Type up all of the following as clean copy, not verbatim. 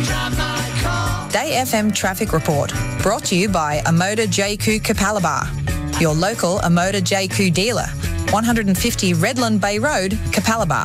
Day FM Traffic Report, brought to you by Amoda JQ Capalaba, your local Amoda JQ dealer, 150 Redland Bay Road, Capalaba.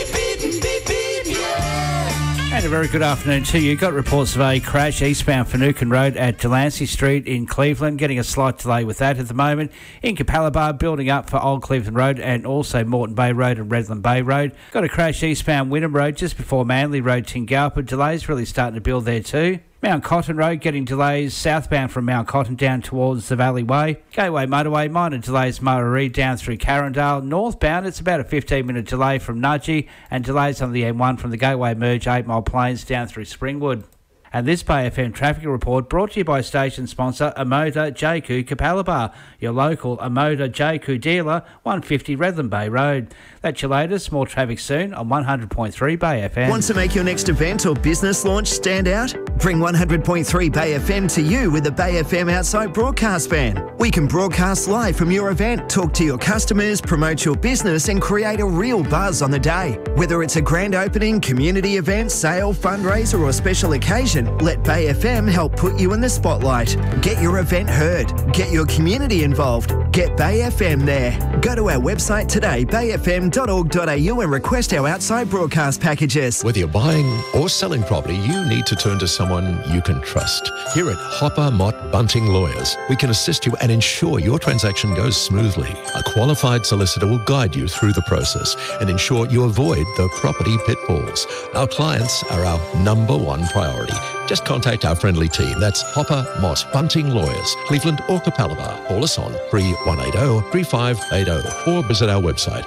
And a very good afternoon to you. Got reports of a crash eastbound Finucane Road at Delancey Street in Cleveland. Getting a slight delay with that at the moment. In Capalaba, building up for Old Cleveland Road and also Moreton Bay Road and Redland Bay Road. Got a crash eastbound Wynnum Road just before Manly Road, Tingalpa. Delays really starting to build there too. Mount Cotton Road getting delays southbound from Mount Cotton down towards the Valley Way. Gateway Motorway, minor delays Murray down through Carindale. Northbound, it's about a 15-minute delay from Nudgee, and delays on the M1 from the Gateway Merge 8 Mile Plains down through Springwood. And this Bay FM traffic report brought to you by station sponsor Amoda JQ Capalaba, your local Amoda JQ dealer, 150 Redland Bay Road. That's your latest. More traffic soon on 100.3 Bay FM. Want to make your next event or business launch stand out? Bring 100.3 Bay FM to you with a Bay FM outside broadcast van. We can broadcast live from your event, talk to your customers, promote your business and create a real buzz on the day. Whether it's a grand opening, community event, sale, fundraiser or special occasion, let Bay FM help put you in the spotlight. Get your event heard. Get your community involved. Get Bay FM there. Go to our website today, bayfm.org.au, and request our outside broadcast packages. Whether you're buying or selling property, you need to turn to someone you can trust. Here at Hopper Mott Bunting Lawyers, we can assist you and ensure your transaction goes smoothly. A qualified solicitor will guide you through the process and ensure you avoid the property pitfalls. Our clients are our number one priority. Just contact our friendly team. That's Hopper Mott Bunting Lawyers, Cleveland or Capalaba. Call us on 3180 3580 or visit our website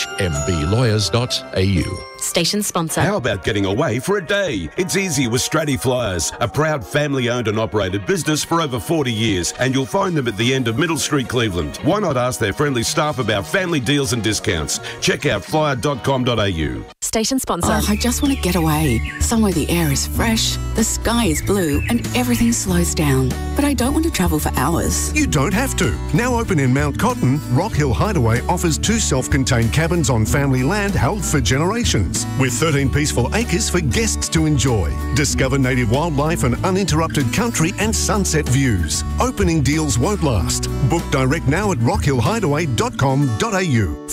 hmblawyers.au. Station sponsor. How about getting away for a day? It's easy with Stratty Flyers, a proud family-owned and operated business for over 40 years, and you'll find them at the end of Middle Street, Cleveland. Why not ask their friendly staff about family deals and discounts? Check out flyer.com.au. Station sponsor. Oh, I just want to get away. Somewhere the air is fresh, the sky is blue, and everything slows down. But I don't want to travel for hours. You don't have to. Now open in Mount Cotton, Rock Hill Hideaway offers 2 self-contained cabins on family land held for generations, with 13 peaceful acres for guests to enjoy. Discover native wildlife and uninterrupted country and sunset views. Opening deals won't last. Book direct now at rockhillhideaway.com.au.